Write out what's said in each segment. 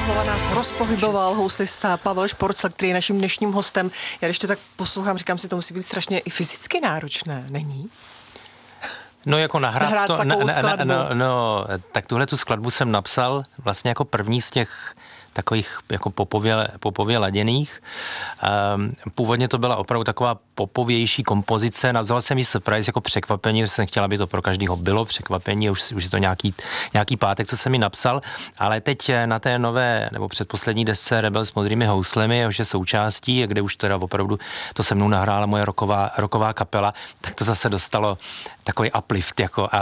doslova nás rozpohyboval houslista Pavel Šporcl, který je naším dnešním hostem. Já když to tak poslouchám, říkám si, to musí být strašně i fyzicky náročné, není? No jako nahrát to, takovou skladbu. Tak tuhle tu skladbu jsem napsal vlastně jako první z těch takových jako popově laděných. Původně to byla opravdu taková popovější kompozice. Nazval jsem ji Surprise jako překvapení, že jsem chtěla, aby to pro každého bylo překvapení. Už je to nějaký pátek, co jsem mi napsal. Ale teď na té nové, nebo předposlední desce Rebel s modrými houslemi, jehož je součástí, kde už teda opravdu to se mnou nahrála moje rocková kapela, tak to zase dostalo takový uplift.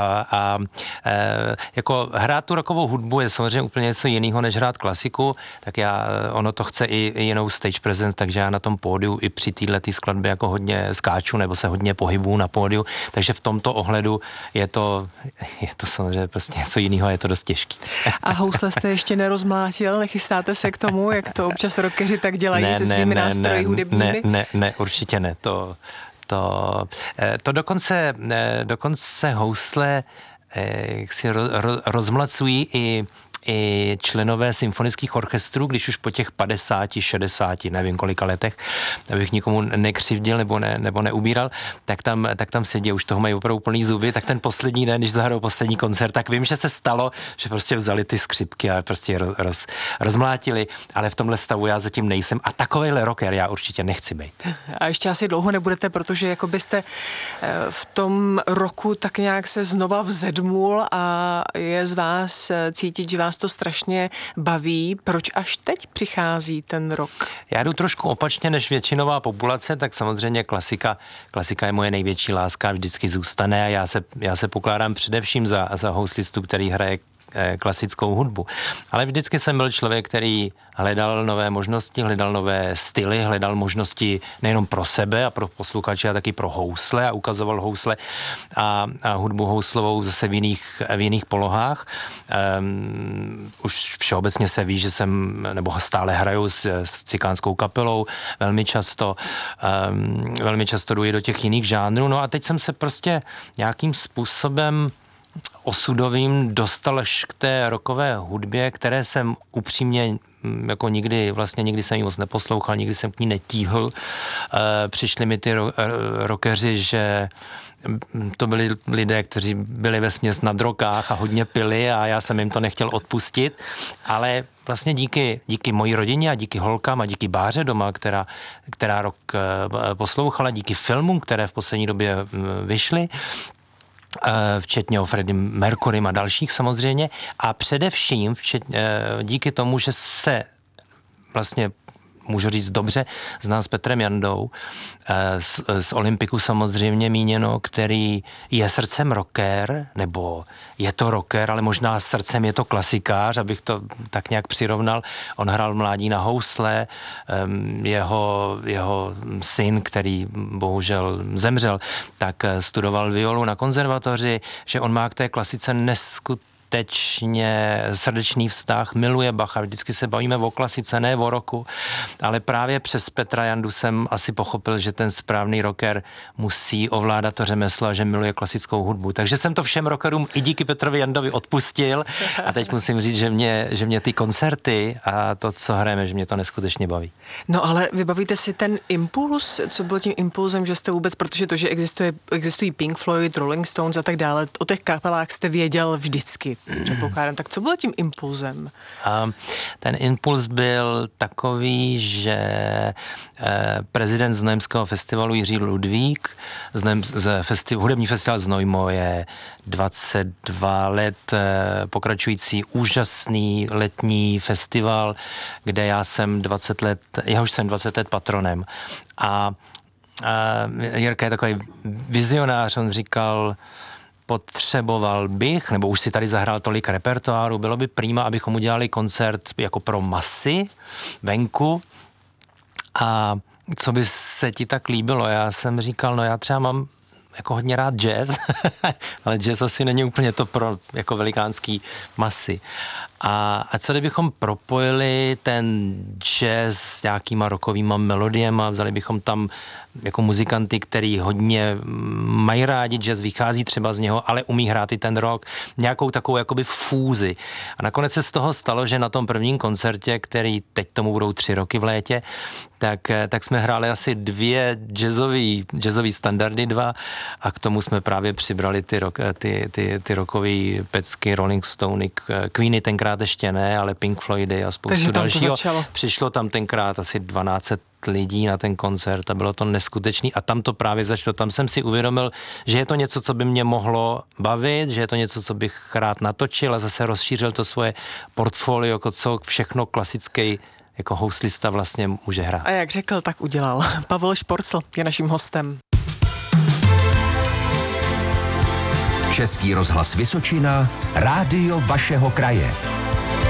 Jako hrát tu rockovou hudbu je samozřejmě úplně něco jiného, než hrát klasiku, tak ono to chce i jinou stage presence, takže já na tom pódiu i při této skladbě jako hodně skáču, nebo se hodně pohybuju na pódiu, takže v tomto ohledu je to samozřejmě prostě něco jiného, je to dost těžký. A housle jste ještě nerozmlátil, nechystáte se k tomu, jak to občas rockeři tak dělají se svými nástroji hudebními? Ne, určitě ne, to dokonce housle si rozmlacují i členové symfonických orchestrů, když už po těch 50, 60, nevím kolika letech, abych nikomu nekřivdil nebo neubíral, tak tam sedí, už toho mají opravdu plný zuby, tak ten poslední den, když zahrajou poslední koncert, tak vím, že se stalo, že prostě vzali ty skřipky a prostě rozmlátili, ale v tomhle stavu já zatím nejsem a takovejhle rocker já určitě nechci být. A ještě asi dlouho nebudete, protože jako byste v tom roku tak nějak se znova vzedmul a je z vás cítit, že vás to strašně baví. Proč až teď přichází ten rock? Já jdu trošku opačně než většinová populace, tak samozřejmě klasika je moje největší láska, vždycky zůstane a já se pokládám především za houslistu, který hraje klasickou hudbu. Ale vždycky jsem byl člověk, který hledal nové možnosti, hledal nové styly, hledal možnosti nejenom pro sebe a pro posluchače, a taky pro housle a ukazoval housle a hudbu houslovou zase v jiných polohách. Už všeobecně se ví, že jsem, nebo stále hraju s cikánskou kapelou, velmi často jdu i do těch jiných žánrů. No a teď jsem se prostě nějakým způsobem osudovým dostal až k té rockové hudbě, které jsem upřímně jako nikdy jsem ji moc neposlouchal, nikdy jsem k ní netíhl. Přišli mi ty rockeři, že to byli lidé, kteří byli vesměs na drogách a hodně pili a já jsem jim to nechtěl odpustit, ale vlastně díky mojí rodině a díky holkám a díky Báře doma, která rock poslouchala, díky filmům, které v poslední době vyšly, včetně o Freddie Mercurym a dalších samozřejmě a především díky tomu, že se vlastně můžu říct dobře, znám s Petrem Jandou, z Olympiku samozřejmě míněno, který je srdcem rocker, nebo je to rocker, ale možná srdcem je to klasikář, abych to tak nějak přirovnal. On hrál mládí na housle, jeho syn, který bohužel zemřel, tak studoval violu na konzervatoři, že on má k té klasice skutečně srdečný vztah, miluje Bacha, vždycky se bavíme o klasice, ne o roku, ale právě přes Petra Jandu jsem asi pochopil, že ten správný rocker musí ovládat to řemeslo a že miluje klasickou hudbu. Takže jsem to všem rockerům i díky Petrovi Jandovi odpustil a teď musím říct, že mě ty koncerty a to, co hrajeme, že mě to neskutečně baví. No ale vybavíte si ten impuls, co bylo tím impulzem, že jste vůbec, protože to, že existují Pink Floyd, Rolling Stones a tak dále, o těch kapelách jste věděl vždycky. Předpokládám. Tak co bylo tím impulzem? Ten impuls byl takový, že prezident Znojemského festivalu Jiří Ludvík, hudební festival Znojmo je 22 let pokračující úžasný letní festival, kde já jsem 20 let patronem. A Jirka je takový vizionář, on říkal, potřeboval bych, nebo už si tady zahrál tolik repertoáru, bylo by prima, abychom udělali koncert jako pro masy venku a co by se ti tak líbilo? Já jsem říkal, no já třeba mám jako hodně rád jazz, ale jazz asi není úplně to pro jako velikánský masy. A co kdybychom propojili ten jazz s nějakýma rockovýma melodiema, vzali bychom tam jako muzikanty, který hodně mají rádi jazz, vychází třeba z něho, ale umí hrát i ten rock, nějakou takovou jakoby fúzi. A nakonec se z toho stalo, že na tom prvním koncertě, který teď tomu budou 3 roky v létě, tak jsme hráli asi 2 jazzový standardy 2 a k tomu jsme právě přibrali ty rockový pecky, Rolling Stony, Queeny tenkrát ještě ne, ale Pink Floydy a spoustu dalšího. Přišlo tam tenkrát asi 12 lidí na ten koncert a bylo to neskutečný a tam to právě začalo, tam jsem si uvědomil, že je to něco, co by mě mohlo bavit, že je to něco, co bych rád natočil a zase rozšířil to svoje portfolio, jako co všechno klasický jako houslista vlastně může hrát. A jak řekl, tak udělal. Pavel Šporcl je naším hostem. Český rozhlas Vysočina, rádio vašeho kraje.